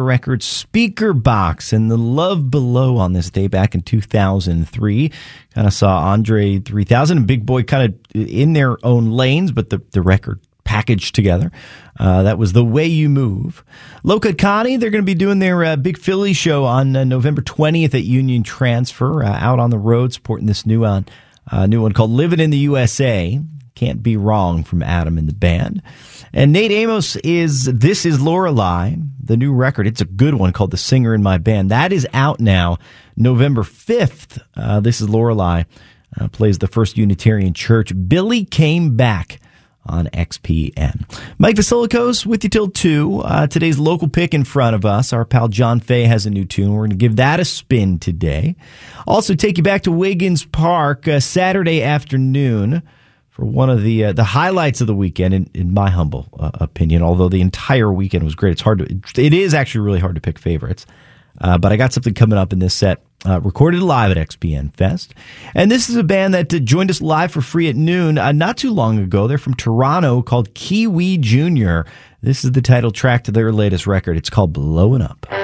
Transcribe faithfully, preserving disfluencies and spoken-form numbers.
record Speaker Box and the Love Below on this day back in two thousand three. Kind of saw Andre three thousand and Big Boy kind of in their own lanes, but the, the record packaged together. Uh, that was The Way You Move. Loca Connie, they're going to be doing their uh, Big Philly show on uh, November twentieth at Union Transfer, uh, out on the road supporting this new, uh, uh, new one called Living in the U S A. Can't Be Wrong from Adam and the band. And Nate Amos is This Is Lorelei, the new record. It's a good one called The Singer in My Band. That is out now November fifth. Uh, This Is Lorelei uh, plays the First Unitarian Church. Billy Came Back on X P N. Mike Vasilikos with you till two. Uh, today's local pick in front of us. Our pal John Fay has a new tune. We're going to give that a spin today. Also take you back to Wiggins Park uh, Saturday afternoon for one of the uh, the highlights of the weekend, in, in my humble uh, opinion, although the entire weekend was great. It's hard to, it, it is actually really hard to pick favorites. Uh, but I got something coming up in this set, uh, recorded live at X P N Fest. And this is a band that uh, joined us live for free at noon uh, not too long ago. They're from Toronto, called Kiwi Junior This is the title track to their latest record. It's called Blowin' Up.